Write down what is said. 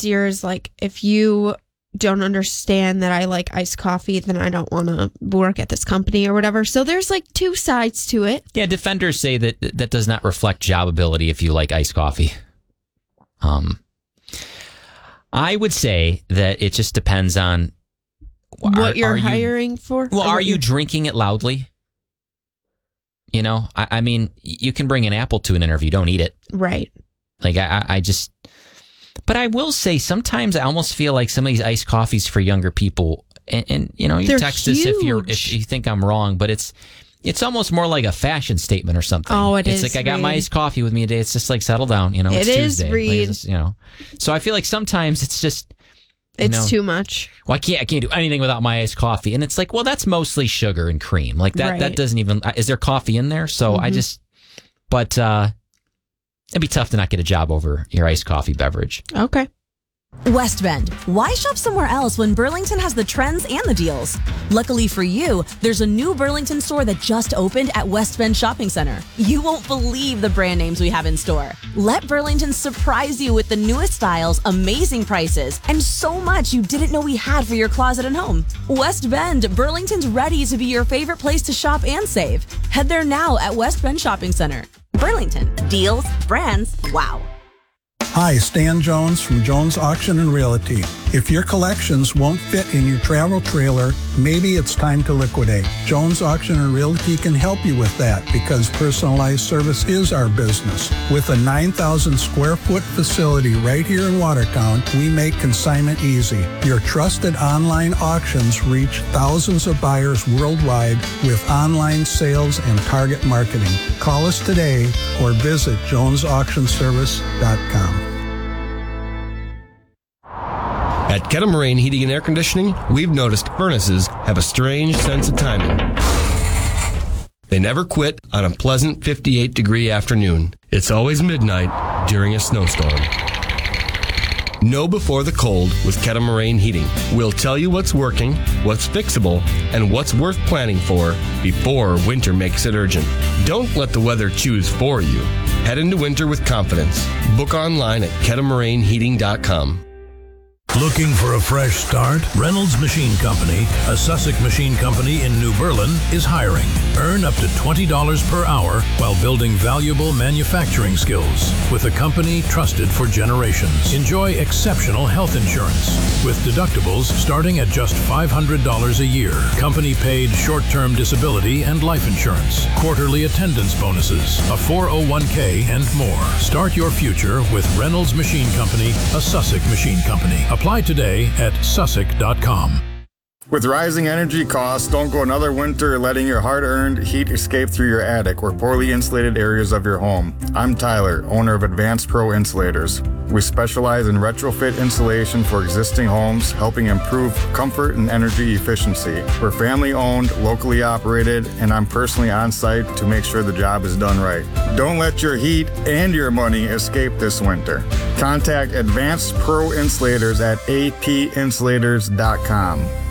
easier is if you don't understand that I like iced coffee, then I don't want to work at this company or whatever. So there's two sides to it. Yeah, defenders say that does not reflect job ability if you like iced coffee. I would say that it just depends on what you're hiring for. Well, are you drinking it loudly? I mean, you can bring an apple to an interview. Don't eat it. Right. But I will say sometimes I almost feel like some of these iced coffees for younger people, and you text us if you think I'm wrong, but it's almost more like a fashion statement or something. Oh, it's is. I got my iced coffee with me today. It's just settle down. It's Tuesday. Reed. So I feel like sometimes it's just it's too much. Well, I can't do anything without my iced coffee, and it's well, that's mostly sugar and cream. That doesn't even. Is there coffee in there? So but. It'd be tough to not get a job over your iced coffee beverage. Okay. West Bend. Why shop somewhere else when Burlington has the trends and the deals? Luckily for you, there's a new Burlington store that just opened at West Bend Shopping Center. You won't believe the brand names we have in store. Let Burlington surprise you with the newest styles, amazing prices, and so much you didn't know we had for your closet and home. West Bend, Burlington's ready to be your favorite place to shop and save. Head there now at West Bend Shopping Center. Burlington. Deals, brands, wow. Hi, Stan Jones from Jones Auction and Realty. If your collections won't fit in your travel trailer, maybe it's time to liquidate. Jones Auction and Realty can help you with that because personalized service is our business. With a 9,000 square foot facility right here in Watertown, we make consignment easy. Your trusted online auctions reach thousands of buyers worldwide with online sales and target marketing. Call us today or visit jonesauctionservice.com. At Kettle Heating and Air Conditioning, we've noticed furnaces have a strange sense of timing. They never quit on a pleasant 58-degree afternoon. It's always midnight during a snowstorm. Know before the cold with Kettle Heating. We'll tell you what's working, what's fixable, and what's worth planning for before winter makes it urgent. Don't let the weather choose for you. Head into winter with confidence. Book online at kettlemarineheating.com. Looking for a fresh start? Reynolds Machine Company, a Sussex machine company in New Berlin, is hiring. Earn up to $20 per hour while building valuable manufacturing skills with a company trusted for generations. Enjoy exceptional health insurance with deductibles starting at just $500 a year. Company-paid short-term disability and life insurance, quarterly attendance bonuses, a 401k, and more. Start your future with Reynolds Machine Company, a Sussex machine company. Apply today at sussex.com. With rising energy costs, don't go another winter letting your hard-earned heat escape through your attic or poorly insulated areas of your home. I'm Tyler, owner of Advanced Pro Insulators. We specialize in retrofit insulation for existing homes, helping improve comfort and energy efficiency. We're family-owned, locally operated, and I'm personally on-site to make sure the job is done right. Don't let your heat and your money escape this winter. Contact Advanced Pro Insulators at apinsulators.com.